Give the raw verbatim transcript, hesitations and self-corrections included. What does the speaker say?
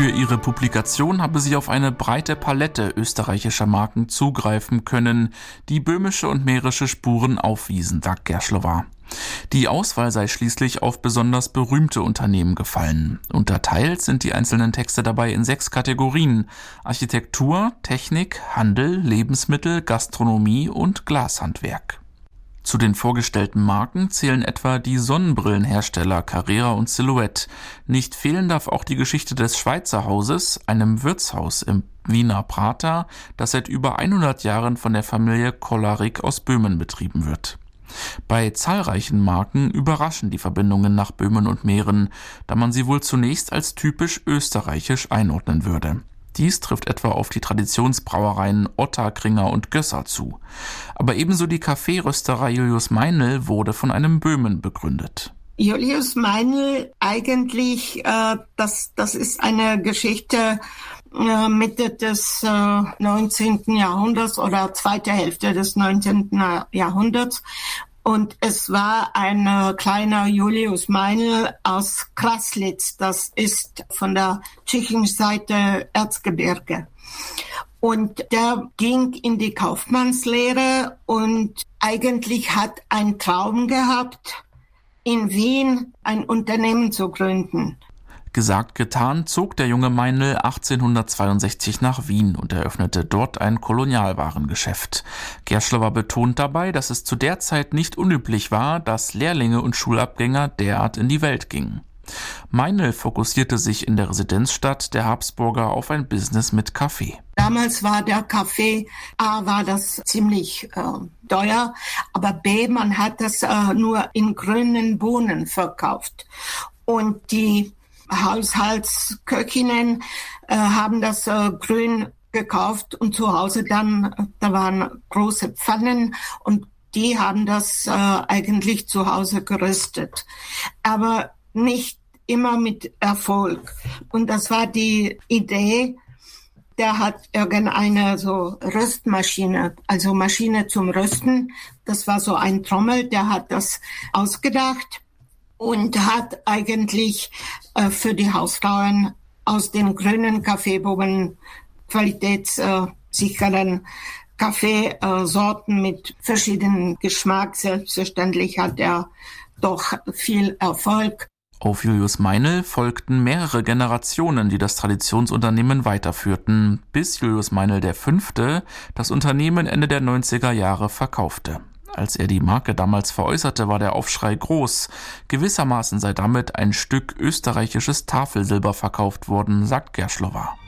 Für ihre Publikation habe sie auf eine breite Palette österreichischer Marken zugreifen können, die böhmische und mährische Spuren aufwiesen, sagt Gerschlowa. Die Auswahl sei schließlich auf besonders berühmte Unternehmen gefallen. Unterteilt sind die einzelnen Texte dabei in sechs Kategorien: Architektur, Technik, Handel, Lebensmittel, Gastronomie und Glashandwerk. Zu den vorgestellten Marken zählen etwa die Sonnenbrillenhersteller Carrera und Silhouette. Nicht fehlen darf auch die Geschichte des Schweizer Hauses, einem Wirtshaus im Wiener Prater, das seit über hundert Jahren von der Familie Kollarik aus Böhmen betrieben wird. Bei zahlreichen Marken überraschen die Verbindungen nach Böhmen und Mähren, da man sie wohl zunächst als typisch österreichisch einordnen würde. Dies trifft etwa auf die Traditionsbrauereien Ottakringer und Gösser zu. Aber ebenso die Kaffeerösterei Julius Meinl wurde von einem Böhmen begründet. Julius Meinl, eigentlich, äh, das, das ist eine Geschichte äh, Mitte des äh, neunzehnten Jahrhunderts oder zweite Hälfte des neunzehnten Jahrhunderts. Und es war ein äh, kleiner Julius Meinl aus Kraslitz. Das ist von der tschechischen Seite Erzgebirge. Und der ging in die Kaufmannslehre und eigentlich hat einen Traum gehabt, in Wien ein Unternehmen zu gründen. Gesagt, getan, zog der junge Meinl achtzehnhundertzweiundsechzig nach Wien und eröffnete dort ein Kolonialwarengeschäft. Gerschlowa betont dabei, dass es zu der Zeit nicht unüblich war, dass Lehrlinge und Schulabgänger derart in die Welt gingen. Meinl fokussierte sich in der Residenzstadt der Habsburger auf ein Business mit Kaffee. Damals war der Kaffee, A, war das ziemlich äh, teuer, aber B, man hat das äh, nur in grünen Bohnen verkauft. Und die Haushaltsköchinnen äh, haben das äh, grün gekauft und zu Hause dann, äh, da waren große Pfannen und die haben das äh, eigentlich zu Hause geröstet. Aber nicht immer mit Erfolg. Und das war die Idee, der hat irgendeine so Röstmaschine, also Maschine zum Rösten. Das war so ein Trommel, der hat das ausgedacht und hat eigentlich äh, für die Hausfrauen aus den grünen Kaffeebohnen qualitätssicheren Kaffeesorten mit verschiedenen Geschmack. Selbstverständlich hat er doch viel Erfolg. Auf Julius Meinl folgten mehrere Generationen, die das Traditionsunternehmen weiterführten, bis Julius Meinl der Fünfte das Unternehmen Ende der neunziger Jahre verkaufte. Als er die Marke damals veräußerte, war der Aufschrei groß. Gewissermaßen sei damit ein Stück österreichisches Tafelsilber verkauft worden, sagt Gerschlowa.